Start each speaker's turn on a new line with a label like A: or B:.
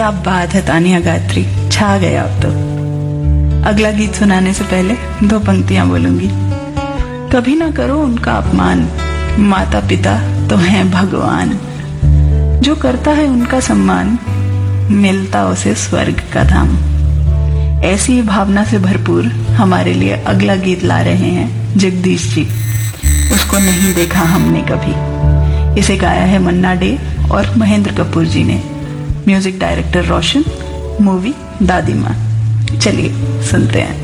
A: क्या बात है तानिया गायत्री, छा गए आप तो। अगला गीत सुनाने से पहले दो पंक्तियां बोलूंगी। कभी ना करो उनका अपमान, माता पिता तो हैं भगवान। जो करता है उनका सम्मान, मिलता उसे स्वर्ग का धाम। ऐसी ही भावना से भरपूर हमारे लिए अगला गीत ला रहे हैं जगदीश जी। उसको नहीं देखा हमने कभी। इसे गाया है मन्ना डे और महेंद्र कपूर जी ने। म्यूजिक डायरेक्टर रोशन, मूवी दादी माँ। चलिए सुनते हैं।